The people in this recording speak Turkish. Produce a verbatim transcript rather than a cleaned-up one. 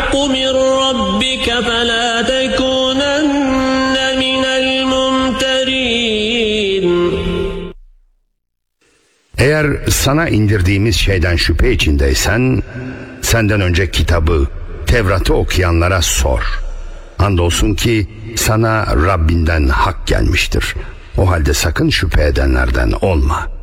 الحق من ربك فلا تكونن من الممترين. Eğer sana indirdiğimiz şeyden şüphe içindeysen, senden önce kitabı, Tevrat'ı okuyanlara sor. Andolsun ki sana Rabbinden hak gelmiştir. O halde sakın şüphe edenlerden olma.